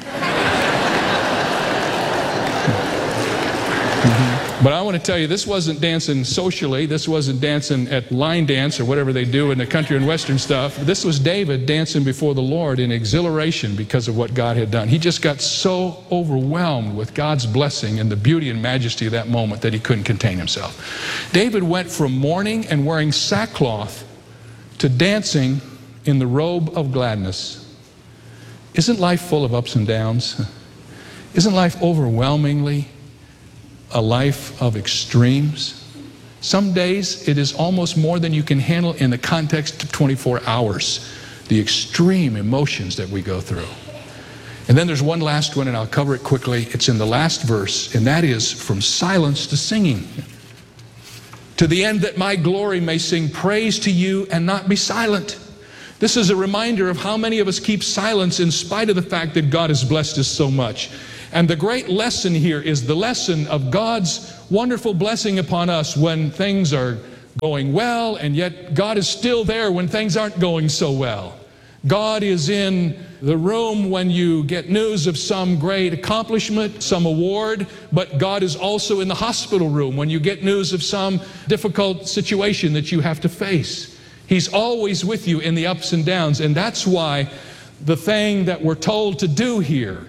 But I want to tell you, this wasn't dancing socially. This wasn't dancing at line dance or whatever they do in the country and western stuff. This was David dancing before the Lord in exhilaration because of what God had done. He just got so overwhelmed with God's blessing and the beauty and majesty of that moment that he couldn't contain himself. David went from mourning and wearing sackcloth to dancing in the robe of gladness. Isn't life full of ups and downs? Isn't life overwhelmingly a life of extremes? Some days it is almost more than you can handle in the context of 24 hours. the extreme emotions that we go through. And then there's one last one, and I'll cover it quickly. It's in the last verse, and that is from silence to singing. To the end that my glory may sing praise to you and not be silent. This is a reminder of how many of us keep silence in spite of the fact that God has blessed us so much. And the great lesson here is the lesson of God's wonderful blessing upon us when things are going well, and yet God is still there when things aren't going so well. God is in the room when you get news of some great accomplishment, some award, but God is also in the hospital room when you get news of some difficult situation that you have to face. He's always with you in the ups and downs, and that's why the thing that we're told to do here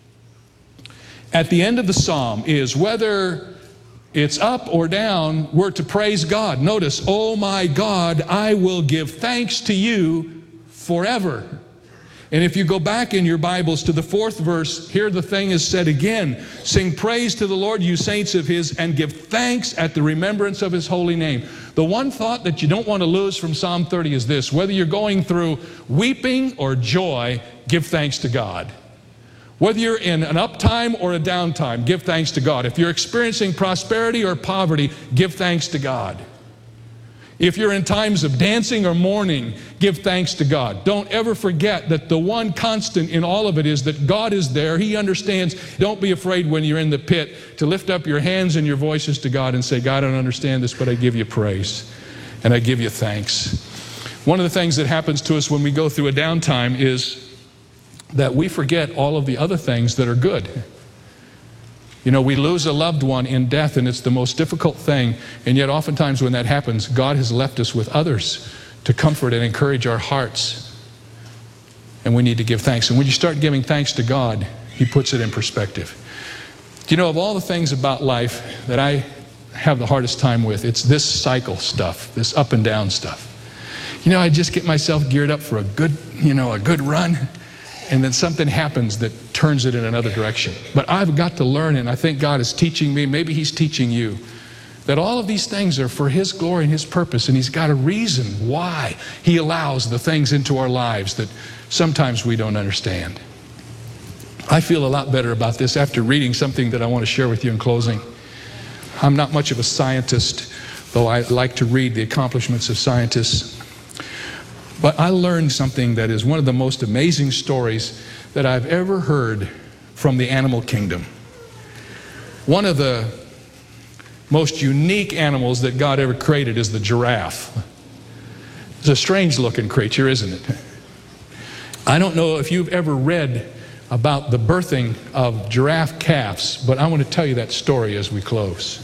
at the end of the psalm is, whether it's up or down, we're to praise God. Notice, oh my God, I will give thanks to you forever. And if you go back in your Bibles to the 4th verse, here the thing is said again. Sing praise to the Lord, you saints of His, and give thanks at the remembrance of His holy name. The one thought that you don't want to lose from Psalm 30 is this: whether you're going through weeping or joy, give thanks to God. Whether you're in an uptime or a downtime, give thanks to God. If you're experiencing prosperity or poverty, give thanks to God. If you're in times of dancing or mourning, give thanks to God. Don't ever forget that the one constant in all of it is that God is there. He understands. Don't be afraid when you're in the pit to lift up your hands and your voices to God and say, God, I don't understand this, but I give you praise and I give you thanks. One of the things that happens to us when we go through a downtime is that we forget all of the other things that are good. You know, we lose a loved one in death, and it's the most difficult thing. And yet oftentimes when that happens, God has left us with others to comfort and encourage our hearts. And we need to give thanks. And when you start giving thanks to God, He puts it in perspective. Do you know, of all the things about life that I have the hardest time with, it's this cycle stuff, this up and down stuff. You know, I just get myself geared up for a good run, and then something happens that turns it in another direction. But I've got to learn, and I think God is teaching me, maybe He's teaching you, that all of these things are for His glory and His purpose, and He's got a reason why He allows the things into our lives that sometimes we don't understand. I feel a lot better about this after reading something that I want to share with you in closing. I'm not much of a scientist, though I like to read the accomplishments of scientists. But I learned something that is one of the most amazing stories that I've ever heard from the animal kingdom. One of the most unique animals that God ever created is the giraffe. It's a strange looking creature, isn't it? I don't know if you've ever read about the birthing of giraffe calves, but I want to tell you that story as we close.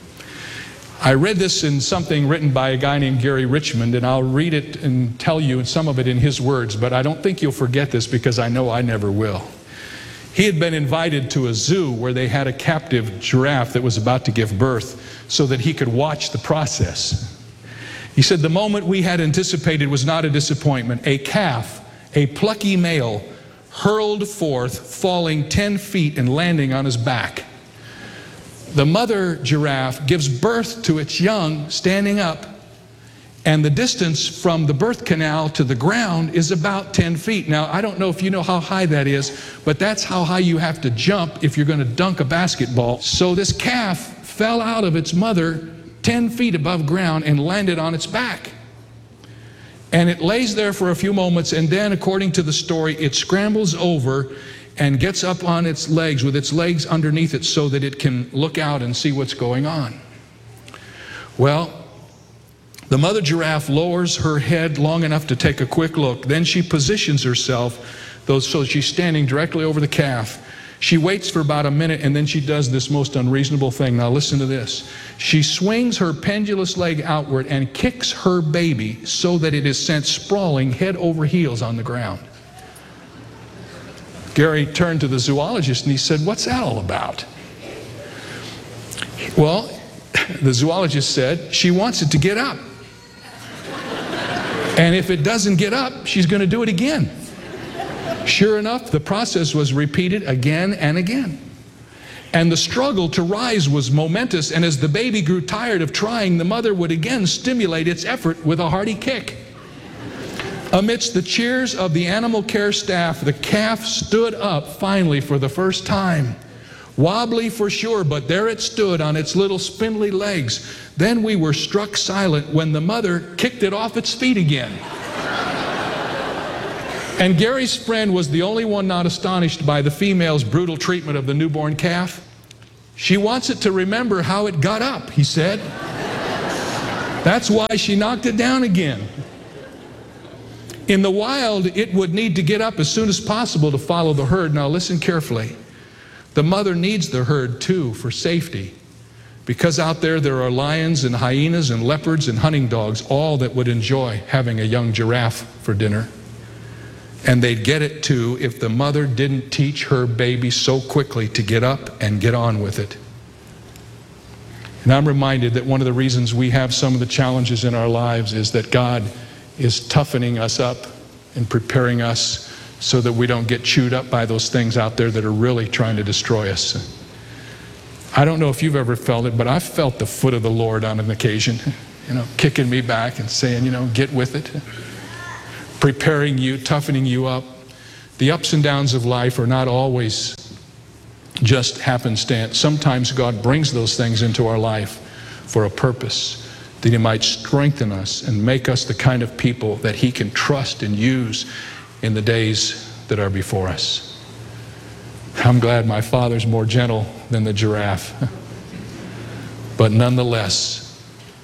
I read this in something written by a guy named Gary Richmond, and I'll read it and tell you some of it in his words, but I don't think you'll forget this because I know I never will. He had been invited to a zoo where they had a captive giraffe that was about to give birth so that he could watch the process. He said, the moment we had anticipated was not a disappointment. A calf, a plucky male, hurled forth, falling 10 feet and landing on his back. The mother giraffe gives birth to its young standing up, and the distance from the birth canal to the ground is about 10 feet. Now, I don't know if you know how high that is, but that's how high you have to jump if you're going to dunk a basketball. So this calf fell out of its mother 10 feet above ground and landed on its back. And it lays there for a few moments, and then, according to the story, it scrambles over and gets up on its legs with its legs underneath it so that it can look out and see what's going on. Well, the mother giraffe lowers her head long enough to take a quick look. Then she positions herself so she's standing directly over the calf. She waits for about a minute, and then she does this most unreasonable thing. Now listen to this. She swings her pendulous leg outward and kicks her baby so that it is sent sprawling head over heels on the ground. Gary turned to the zoologist and he said, what's that all about? Well, the zoologist said, she wants it to get up. And if it doesn't get up, she's going to do it again. Sure enough, the process was repeated again and again. And the struggle to rise was momentous, and as the baby grew tired of trying, the mother would again stimulate its effort with a hearty kick. Amidst the cheers of the animal care staff, the calf stood up finally for the first time. Wobbly for sure, but there it stood on its little spindly legs. Then we were struck silent when the mother kicked it off its feet again. And Gary's friend was the only one not astonished by the female's brutal treatment of the newborn calf. She wants it to remember how it got up, he said. That's why she knocked it down again. In the wild, it would need to get up as soon as possible to follow the herd. Now listen carefully. The mother needs the herd too for safety, because out there are lions and hyenas and leopards and hunting dogs, all that would enjoy having a young giraffe for dinner. And they'd get it too if the mother didn't teach her baby so quickly to get up and get on with it. And I'm reminded that one of the reasons we have some of the challenges in our lives is that God is toughening us up and preparing us so that we don't get chewed up by those things out there that are really trying to destroy us. I don't know if you've ever felt it, but I've felt the foot of the Lord on an occasion, kicking me back and saying, get with it. Preparing you, toughening you up. The ups and downs of life are not always just happenstance. Sometimes God brings those things into our life for a purpose, that He might strengthen us and make us the kind of people that He can trust and use in the days that are before us. I'm glad my father's more gentle than the giraffe. But nonetheless,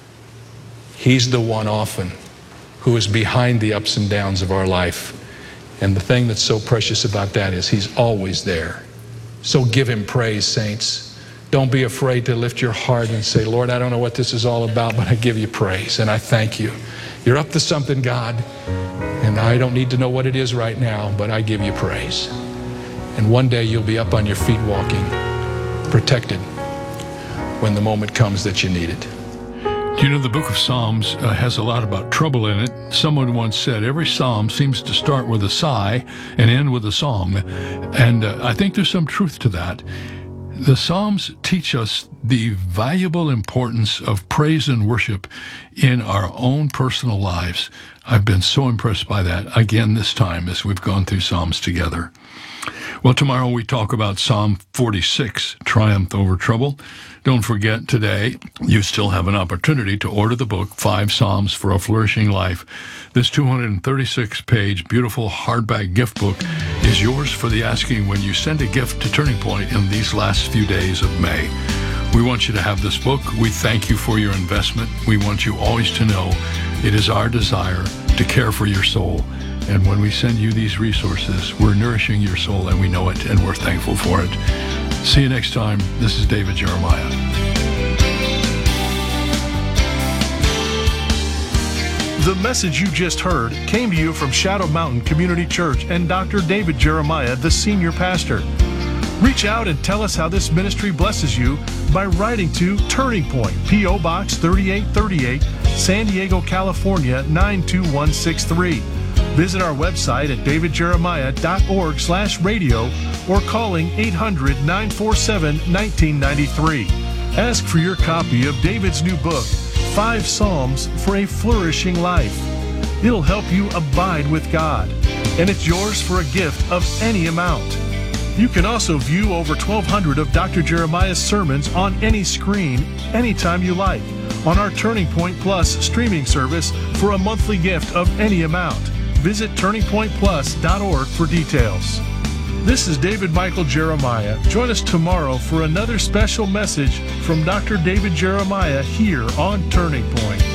He's the one often who is behind the ups and downs of our life. And the thing that's so precious about that is He's always there. So give Him praise, saints. Don't be afraid to lift your heart and say, Lord, I don't know what this is all about, but I give you praise and I thank you. You're up to something, God, and I don't need to know what it is right now, but I give you praise. And one day you'll be up on your feet walking, protected, when the moment comes that you need it. Do you know the book of Psalms has a lot about trouble in it? Someone once said every psalm seems to start with a sigh and end with a song. And I think there's some truth to that. The Psalms teach us the valuable importance of praise and worship in our own personal lives. I've been so impressed by that again this time as we've gone through Psalms together. Well, tomorrow we talk about Psalm 46, Triumph Over Trouble. Don't forget, today you still have an opportunity to order the book, 5 Psalms for a Flourishing Life. This 236-page beautiful hardback gift book is yours for the asking when you send a gift to Turning Point in these last few days of May. We want you to have this book. We thank you for your investment. We want you always to know it is our desire to care for your soul. And when we send you these resources, we're nourishing your soul, and we know it, and we're thankful for it. See you next time. This is David Jeremiah. The message you just heard came to you from Shadow Mountain Community Church and Dr. David Jeremiah, the senior pastor. Reach out and tell us how this ministry blesses you by writing to Turning Point, P.O. Box 3838, San Diego, California 92163. Visit our website at davidjeremiah.org/radio or calling 800-947-1993. Ask for your copy of David's new book, 5 Psalms for a Flourishing Life. It'll help you abide with God, and it's yours for a gift of any amount. You can also view over 1,200 of Dr. Jeremiah's sermons on any screen, anytime you like, on our Turning Point Plus streaming service for a monthly gift of any amount. Visit turningpointplus.org for details. This is David Michael Jeremiah. Join us tomorrow for another special message from Dr. David Jeremiah here on Turning Point.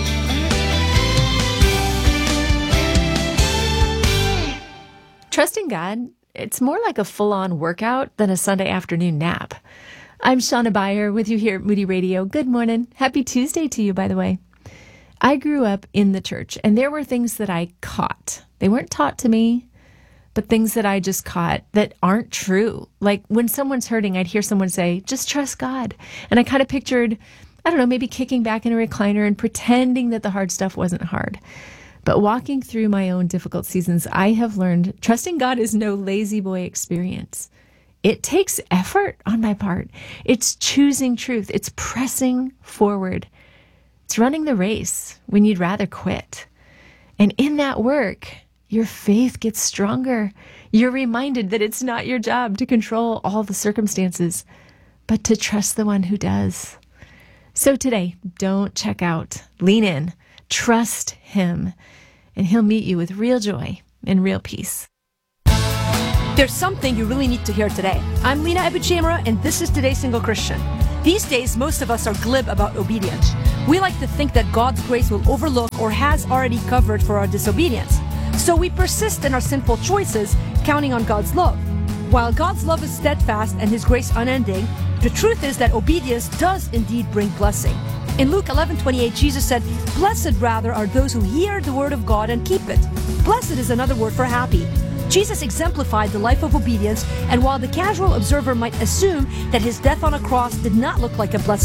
Trusting God, it's more like a full-on workout than a Sunday afternoon nap. I'm Shauna Beyer with you here at Moody Radio. Good morning. Happy Tuesday to you, by the way. I grew up in the church, and there were things that I caught. They weren't taught to me, but things that I just caught that aren't true. Like when someone's hurting, I'd hear someone say, just trust God. And I kind of pictured, I don't know, maybe kicking back in a recliner and pretending that the hard stuff wasn't hard. But walking through my own difficult seasons, I have learned trusting God is no lazy boy experience. It takes effort on my part. It's choosing truth. It's pressing forward. It's running the race when you'd rather quit. And in that work, your faith gets stronger. You're reminded that it's not your job to control all the circumstances, but to trust the one who does. So today, don't check out. Lean in. Trust him, and he'll meet you with real joy and real peace. There's something you really need to hear today. I'm Lena Ebuchimera, and this is Today's Single Christian. These days, most of us are glib about obedience. We like to think that God's grace will overlook or has already covered for our disobedience. So we persist in our sinful choices, counting on God's love. While God's love is steadfast and his grace unending, the truth is that obedience does indeed bring blessing. In Luke 11:28, Jesus said, "Blessed rather are those who hear the word of God and keep it." Blessed is another word for happy. Jesus exemplified the life of obedience, and while the casual observer might assume that his death on a cross did not look like a blessed